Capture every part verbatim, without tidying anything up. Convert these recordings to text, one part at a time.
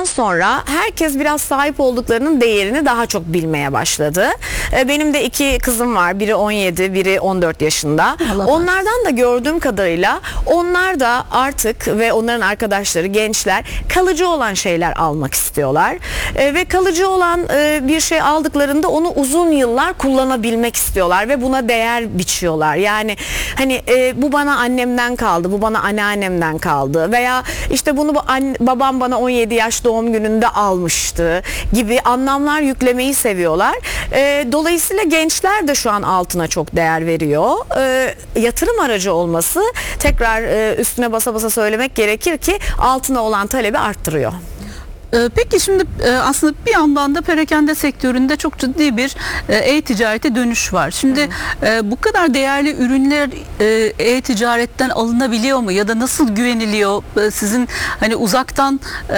pandemiden sonra herkes biraz sahip olduklarının değerini daha çok bilmeye başladı. Benim de iki kızım var. Biri on yedi, biri on dört yaşında. Allah Onlardan da gördüğüm kadarıyla onlar da artık ve onların arkadaşları, gençler kalıcı olan şeyler almak istiyorlar. Ve kalıcı olan bir şey aldıklarında onu uzun yıllar kullanabilmek istiyorlar ve buna değer biçiyorlar. Yani hani bu bana annemden kaldı, bu bana anneannemden kaldı veya işte bunu bu anne, babam bana on yedi yaş doğum gününde almıştı gibi anlamlar yüklemeyi seviyorlar. E, dolayısıyla gençler de şu an altına çok değer veriyor. E, yatırım aracı olması, tekrar e, üstüne basa basa söylemek gerekir ki altına olan talebi arttırıyor. Peki şimdi aslında bir yandan da perakende sektöründe çok ciddi bir e-ticarete dönüş var. Şimdi hmm. bu kadar değerli ürünler e-ticaretten alınabiliyor mu ya da nasıl güveniliyor? Sizin hani uzaktan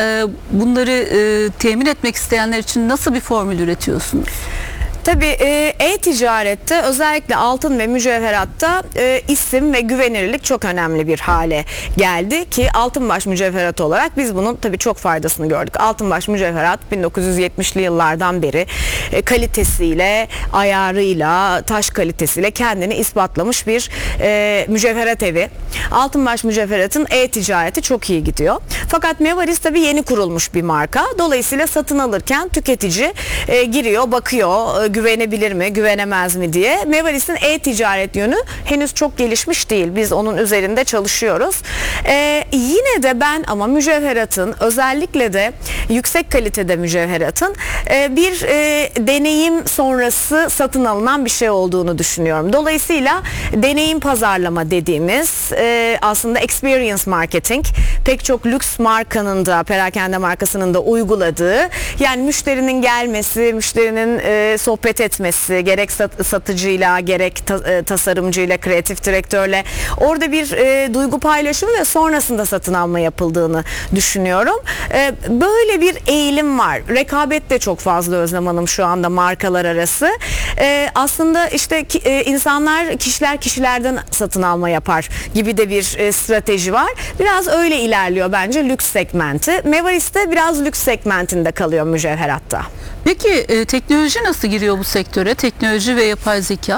bunları temin etmek isteyenler için nasıl bir formül üretiyorsunuz? Tabii e-ticarette özellikle altın ve mücevheratta e, isim ve güvenilirlik çok önemli bir hale geldi ki Altınbaş Mücevherat olarak biz bunun tabii çok faydasını gördük. Altınbaş Mücevherat bin dokuz yüz yetmişli yıllardan beri e, kalitesiyle, ayarıyla, taş kalitesiyle kendini ispatlamış bir e, mücevherat evi. Altınbaş Mücevherat'ın e-ticareti çok iyi gidiyor. Fakat Mevaris tabii yeni kurulmuş bir marka. Dolayısıyla satın alırken tüketici e, giriyor, bakıyor, güvenebilir mi, güvenemez mi diye. Mevaris'in e-ticaret yönü henüz çok gelişmiş değil. Biz onun üzerinde çalışıyoruz. Ee, yine de ben ama mücevheratın, özellikle de yüksek kalitede mücevheratın e, bir e, deneyim sonrası satın alınan bir şey olduğunu düşünüyorum. Dolayısıyla deneyim pazarlama dediğimiz e, aslında experience marketing pek çok lüks markanın da, perakende markasının da uyguladığı, yani müşterinin gelmesi, müşterinin e, sohbet etmesi, gerek sat, satıcıyla, gerek ta, e, tasarımcıyla, kreatif direktörle orada bir e, duygu paylaşımı ve sonrasında satın alma yapıldığını düşünüyorum. E, böyle bir eğilim var. Rekabet de çok fazla Özlem Hanım şu anda markalar arası. E, aslında işte ki, e, insanlar, kişiler kişilerden satın alma yapar gibi de bir e, strateji var. Biraz öyle ilerliyor bence lüks segmenti. Mevaris'te biraz lüks segmentinde kalıyor mücevheratta. Peki e, teknoloji nasıl giriyor bu sektöre? Teknoloji ve yapay zeka?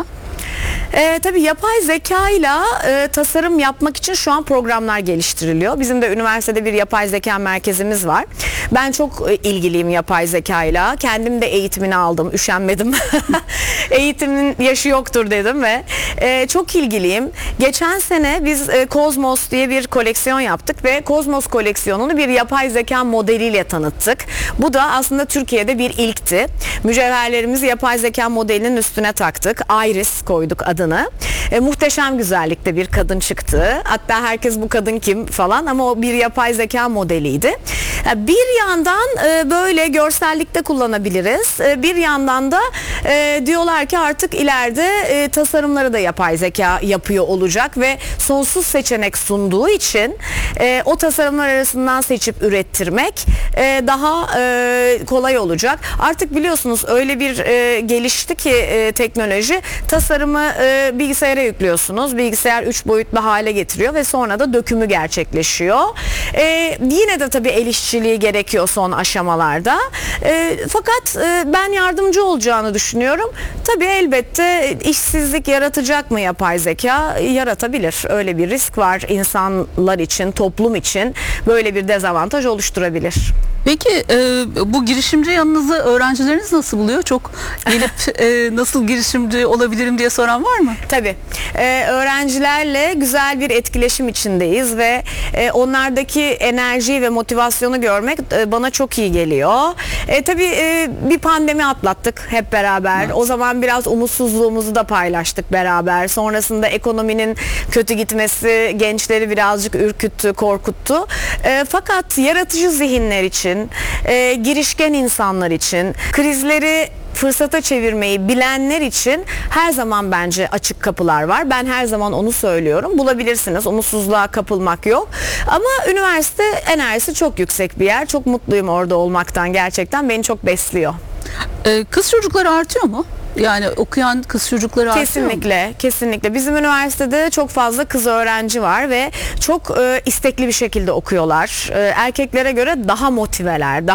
E, tabii yapay zeka ile e, tasarım yapmak için şu an programlar geliştiriliyor. Bizim de üniversitede bir yapay zeka merkezimiz var. Ben çok e, ilgiliyim yapay zeka ile. Kendim de eğitimini aldım, üşenmedim. Eğitimin yaşı yoktur dedim ve e, çok ilgiliyim. Geçen sene biz e, Kozmos diye bir koleksiyon yaptık ve Kozmos koleksiyonunu bir yapay zeka modeliyle tanıttık. Bu da aslında Türkiye'de bir ilkti. Mücevherlerimizi yapay zeka modelinin üstüne taktık. Iris koyduk adını. E, muhteşem güzellikte bir kadın çıktı. Hatta herkes bu kadın kim falan, ama o bir yapay zeka modeliydi. Yani bir yandan e, böyle görsellikte kullanabiliriz. E, bir yandan da e, diyorlar ki artık ileride e, tasarımları da yapay zeka yapıyor olacak ve sonsuz seçenek sunduğu için e, o tasarımlar arasından seçip ürettirmek e, daha e, kolay olacak. Artık biliyorsunuz öyle bir e, gelişti ki e, teknoloji, tasarımı e, bilgisayara yüklüyorsunuz. Bilgisayar üç boyutlu hale getiriyor ve sonra da dökümü gerçekleşiyor. E, yine de tabii el işçiliği gerekiyor son aşamalarda. E, fakat e, ben yardımcı olacağını düşünüyorum. Tabii elbette işsizlik yaratacak mı yapay zeka? Yaratabilir. Öyle bir risk var insanlar için, toplum için böyle bir dezavantaj oluşturabilir. Peki e, bu girişimci yanınızı öğrencileriniz nasıl buluyor? Çok gelip e, nasıl girişimci olabilirim diye soran var mı? Tabii. E, öğrencilerle güzel bir etkileşim içindeyiz ve e, onlardaki enerjiyi ve motivasyonu görmek e, bana çok iyi geliyor. E, tabii e, bir pandemi atlattık hep beraber. Evet. O zaman biraz umutsuzluğumuzu da paylaştık beraber. Sonrasında ekonominin kötü gitmesi gençleri birazcık ürküttü, korkuttu. E, fakat yaratıcı zihinler için, e, girişken insanlar için, krizleri fırsata çevirmeyi bilenler için her zaman bence açık kapılar var. Ben her zaman onu söylüyorum. Bulabilirsiniz. Umutsuzluğa kapılmak yok. Ama üniversite enerjisi çok yüksek bir yer. Çok mutluyum orada olmaktan. Gerçekten beni çok besliyor. Ee, kız çocukları artıyor mu? Yani okuyan kız çocukları artıyor mu? Kesinlikle, kesinlikle. Bizim üniversitede çok fazla kız öğrenci var ve çok e, istekli bir şekilde okuyorlar. E, erkeklere göre daha motiveler,